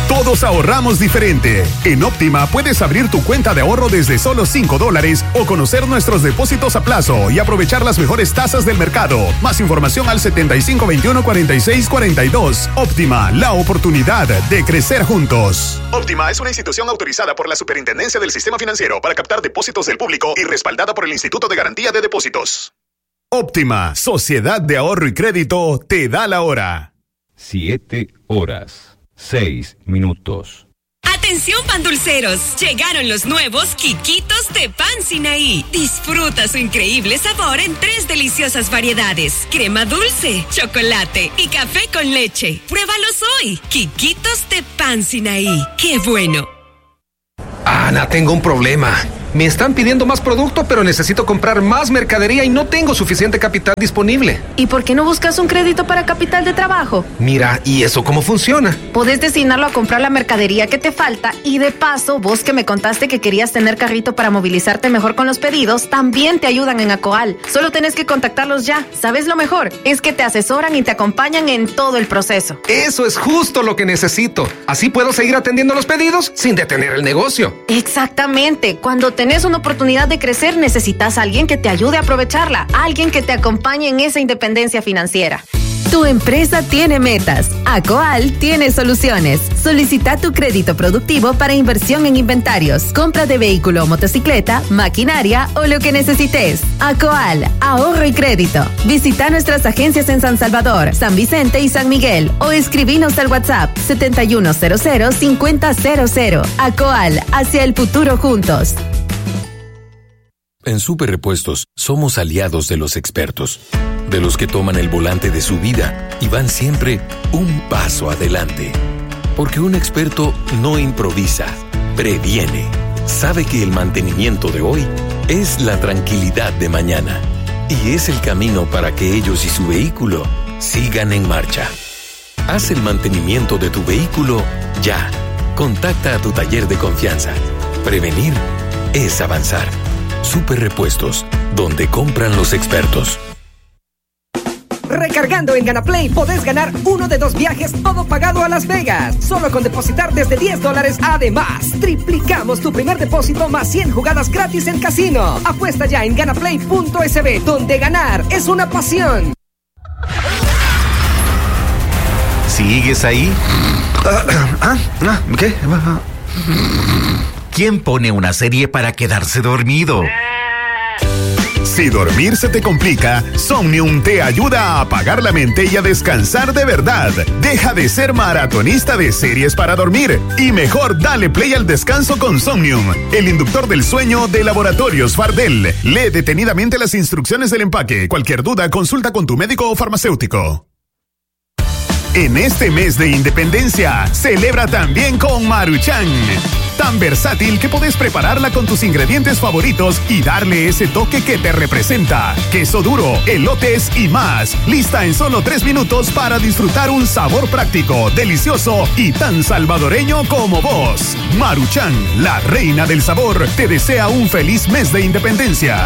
Todos ahorramos diferente. En Óptima puedes abrir tu cuenta de ahorro desde solo $5 o conocer nuestros depósitos a plazo y aprovechar las mejores tasas del mercado. Más información al 7521-4642. Óptima, la oportunidad de crecer juntos. Óptima es una institución autorizada por la Superintendencia del Sistema Financiero para captar depósitos del público y respaldada por el Instituto de Garantía de Depósitos. Óptima, Sociedad de Ahorro y Crédito, te da la hora. 7:06. Atención pandulceros, llegaron los nuevos Quiquitos de Pan Sinaí. Disfruta su increíble sabor en 3 deliciosas variedades: crema dulce, chocolate y café con leche. Pruébalos hoy. Quiquitos de Pan Sinaí. ¡Qué bueno! Ana, tengo un problema. Me están pidiendo más producto, pero necesito comprar más mercadería y no tengo suficiente capital disponible. ¿Y por qué no buscas un crédito para capital de trabajo? Mira, ¿y eso cómo funciona? Podés destinarlo a comprar la mercadería que te falta y de paso, vos que me contaste que querías tener carrito para movilizarte mejor con los pedidos, también te ayudan en Acoal. Solo tenés que contactarlos ya. ¿Sabes lo mejor? Es que te asesoran y te acompañan en todo el proceso. Eso es justo lo que necesito. Así puedo seguir atendiendo los pedidos sin detener el negocio. Exactamente. Cuando tenés una oportunidad de crecer, necesitas a alguien que te ayude a aprovecharla, alguien que te acompañe en esa independencia financiera. Tu empresa tiene metas. Acoal tiene soluciones. Solicita tu crédito productivo para inversión en inventarios, compra de vehículo o motocicleta, maquinaria o lo que necesites. Acoal, ahorro y crédito. Visita nuestras agencias en San Salvador, San Vicente y San Miguel o escribinos al WhatsApp 7100-5000. Acoal, hacia el futuro juntos. En Super Repuestos somos aliados de los expertos, de los que toman el volante de su vida y van siempre un paso adelante. Porque un experto no improvisa, previene. Sabe que el mantenimiento de hoy es la tranquilidad de mañana y es el camino para que ellos y su vehículo sigan en marcha. Haz el mantenimiento de tu vehículo ya. Contacta a tu taller de confianza. Prevenir es avanzar. Super Repuestos, donde compran los expertos. Recargando en GanaPlay podés ganar 1 de 2 viajes todo pagado a Las Vegas. Solo con depositar desde $10. Además, triplicamos tu primer depósito más 100 jugadas gratis en casino. Apuesta ya en ganaplay.sb, donde ganar es una pasión. ¿Sigues ahí? ¿Qué? ¿Quién pone una serie para quedarse dormido? Si dormir se te complica, Somnium te ayuda a apagar la mente y a descansar de verdad. Deja de ser maratonista de series para dormir y mejor dale play al descanso con Somnium, el inductor del sueño de Laboratorios Fardel. Lee detenidamente las instrucciones del empaque. Cualquier duda, consulta con tu médico o farmacéutico. En este mes de independencia, celebra también con Maruchan. Tan versátil que podés prepararla con tus ingredientes favoritos y darle ese toque que te representa. Queso duro, elotes y más. Lista en solo 3 minutos para disfrutar un sabor práctico, delicioso y tan salvadoreño como vos. Maruchan, la reina del sabor, te desea un feliz mes de independencia.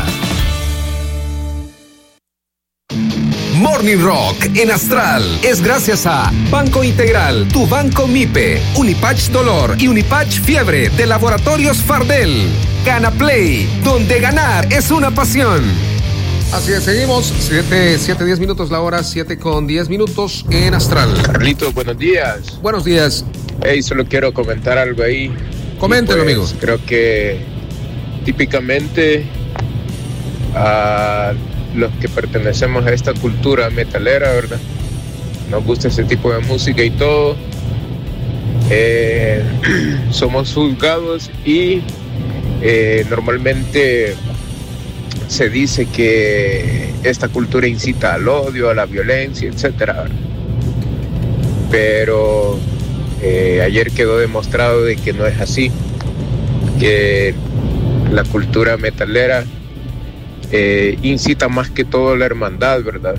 Morning Rock en Astral es gracias a Banco Integral, tu banco MIPE, Unipatch Dolor y Unipatch Fiebre de Laboratorios Fardel. GanaPlay, donde ganar es una pasión. Así es, seguimos. 7:10 minutos la hora, 7:10 en Astral. Carlitos, buenos días. Buenos días. Hey, solo quiero comentar algo ahí. Coméntelo, pues, amigo. Creo que típicamente los que pertenecemos a esta cultura metalera, ¿verdad? Nos gusta ese tipo de música y todo. Somos juzgados y normalmente se dice que esta cultura incita al odio, a la violencia, etcétera. Pero ayer quedó demostrado de que no es así, que la cultura metalera incita más que todo la hermandad, ¿verdad?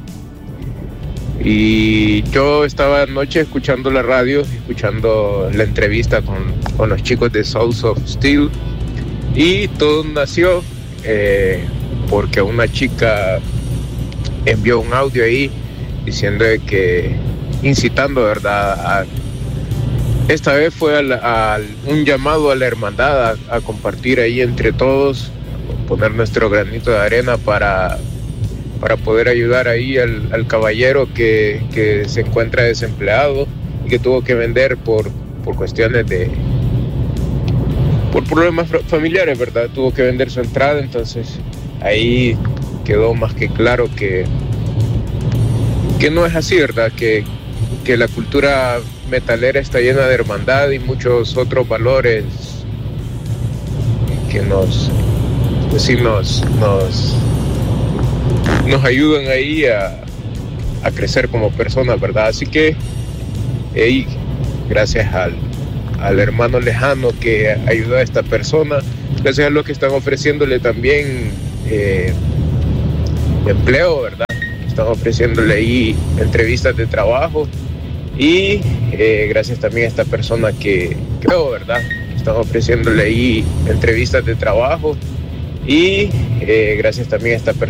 Y yo estaba anoche escuchando la radio, escuchando la entrevista con los chicos de Souls of Steel, y todo nació porque una chica envió un audio ahí diciendo de que incitando, ¿verdad?, esta vez fue un llamado a la hermandad a compartir ahí entre todos, poner nuestro granito de arena para poder ayudar ahí al caballero que se encuentra desempleado y que tuvo que vender por cuestiones por problemas familiares, ¿verdad? Tuvo que vender su entrada, entonces ahí quedó más que claro que no es así, ¿verdad? Que la cultura metalera está llena de hermandad y muchos otros valores que nos ayudan ahí a crecer como personas, ¿verdad? Así que gracias al hermano lejano que ayudó a esta persona, gracias a los que están ofreciéndole también empleo, ¿verdad? Están ofreciéndole ahí entrevistas de trabajo y gracias también a esta persona que creo, ¿verdad? Están ofreciéndole ahí entrevistas de trabajo y gracias también a esta persona